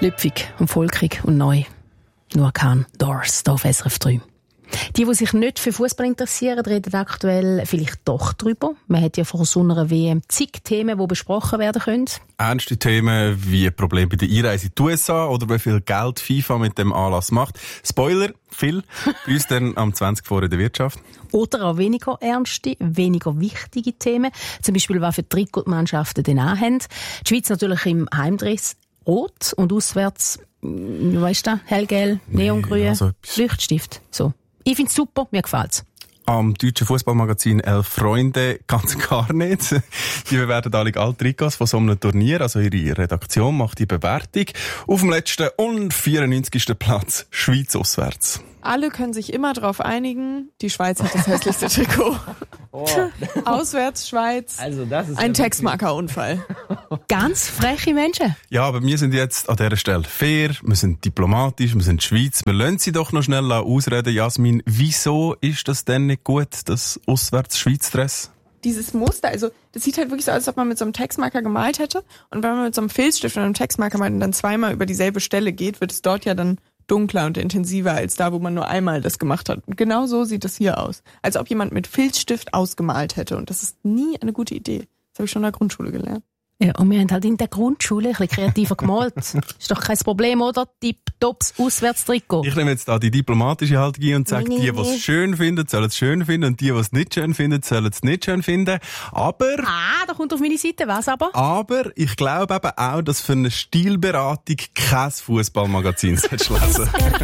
Schlüpfig und volkig und neu. Nur Khan Doors, hier auf SRF 3. Die sich nicht für Fußball interessieren, reden aktuell vielleicht doch drüber. Man hat ja vor so einer WM zig Themen, die besprochen werden können. Ernste Themen wie Probleme bei der Einreise in die USA oder wie viel Geld FIFA mit dem Anlass macht. Spoiler, viel. Bei uns dann am 20 vor in der Wirtschaft. Oder auch weniger ernste, weniger wichtige Themen. Zum Beispiel, was für Trikotmannschaften denn haben. Die Schweiz natürlich im Heimdress rot und auswärts, weißt du, hellgelb, neongrün, also Leuchtstift. So. Ich find's super, mir gefällt's. Am deutschen Fußballmagazin 11 Freunde ganz gar nicht. Die bewerten alle Trikots von so einem Turnier, also ihre Redaktion macht die Bewertung. Auf dem letzten und 94. Platz Schweiz auswärts. Alle können sich immer darauf einigen, die Schweiz hat das hässlichste Trikot. Oh. Auswärts Schweiz, also das ist ein Textmarker-Unfall. Ganz freche Menschen. Ja, aber wir sind jetzt an dieser Stelle fair, wir sind diplomatisch, wir sind Schweiz. Wir lassen sie doch noch schnell ausreden. Jasmin, wieso ist das denn nicht gut, das Auswärts-Schweiz-Dress? Dieses Muster, also das sieht halt wirklich so aus, als ob man mit so einem Textmarker gemalt hätte. Und wenn man mit so einem Filzstift und einem Textmarker malt und dann zweimal über dieselbe Stelle geht, wird es dort ja dann dunkler und intensiver als da, wo man nur einmal das gemacht hat. Und genau so sieht es hier aus. Als ob jemand mit Filzstift ausgemalt hätte. Und das ist nie eine gute Idee. Das habe ich schon in der Grundschule gelernt. Ja, und wir haben halt in der Grundschule ein bisschen kreativer gemalt. Ist doch kein Problem, oder? Tipptopps Auswärtstrikot. Ich nehme jetzt da die diplomatische Haltung ein und sage, die es schön finden, sollen es schön finden und die es nicht schön finden, sollen es nicht schön finden. Aber... da kommt auf meine Seite. Was aber? Aber ich glaube eben auch, dass für eine Stilberatung kein Fußballmagazin lesen solltest.